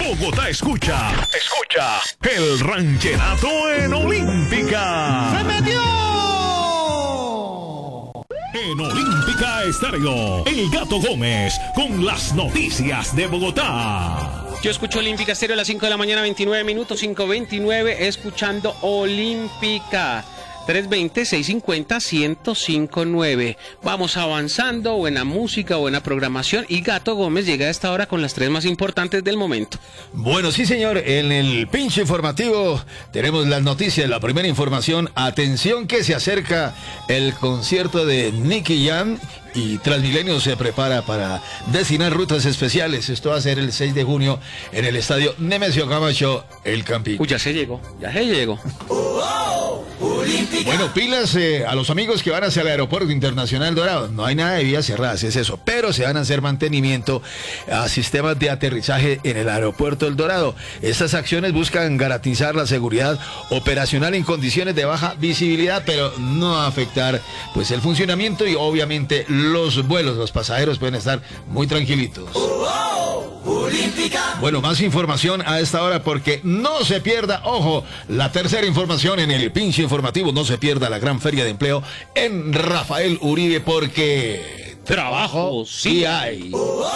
Bogotá escucha el ranchenato en Olímpica. ¡Se metió! En Olímpica Estéreo, El Gato Gómez con las noticias de Bogotá. Yo escucho Olímpica Estéreo a las 5 de la mañana, 29 minutos, 5:29, escuchando Olímpica. 320-650-1059. Vamos avanzando, buena música, buena programación, y Gato Gómez llega a esta hora con las tres más importantes del momento. Bueno, sí señor, en el pinche informativo tenemos las noticias, la primera información. Atención que se acerca el concierto de Nicky Jam y Transmilenio se prepara para designar rutas especiales. Esto va a ser el 6 de junio en el estadio Nemesio Camacho, el Campín. Uy, ya se llegó. Bueno, pilas a los amigos que van hacia el aeropuerto internacional Dorado. No hay nada de vías cerradas, es eso, pero se van a hacer mantenimiento a sistemas de aterrizaje en el aeropuerto El Dorado. Estas acciones buscan garantizar la seguridad operacional en condiciones de baja visibilidad, pero no afectar pues el funcionamiento, y obviamente los vuelos, los pasajeros pueden estar muy tranquilitos. Bueno, más información a esta hora, porque no se pierda, ojo, la tercera información en el pinche informativo. No se pierda la gran feria de empleo en Rafael Uribe, porque trabajo sí hay.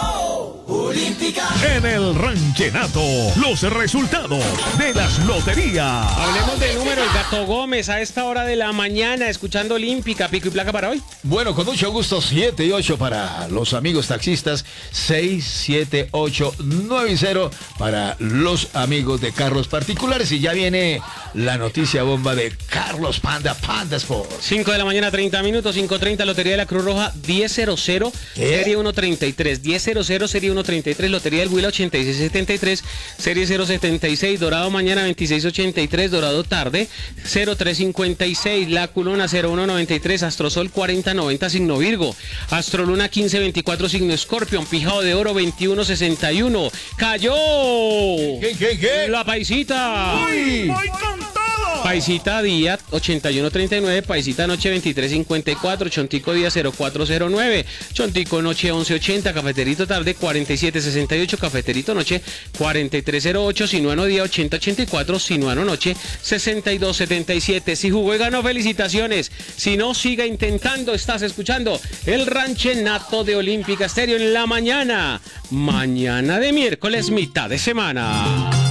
En el ranchenato, los resultados de las loterías. Hablemos del número, el Gato Gómez a esta hora de la mañana, escuchando Olímpica. Pico y placa para hoy. Bueno, con mucho gusto, 7 y 8 para los amigos taxistas, 6, 7, 8, 9 y 0 para los amigos de carros particulares. Y ya viene la noticia bomba de Carlos Panda Sport. 5 de la mañana, 30 minutos, 5:30, Lotería de la Cruz Roja, 1000, serie 133, 1000, serie 133, Lotería del Huila 8673, serie 076, Dorado mañana 2683, Dorado tarde 0356, La Culona 0193, Astrosol 4090, signo Virgo, Astroluna 1524, signo Escorpión, Pijao de Oro 2161, cayó. ¿Qué? La paisita. ¡Uy! ¡Voy con todo! Paisita día 8139, Paisita noche 2354, Chontico día 0409, Chontico noche 1180, Cafeterito tarde 4768, Cafeterito noche 4308, Sinuano día 8084, Sinuano noche 6277. Si jugó y ganó, felicitaciones. Si no, siga intentando. Estás escuchando el ranchenato de Olímpica Estéreo en la mañana de miércoles, mitad de semana.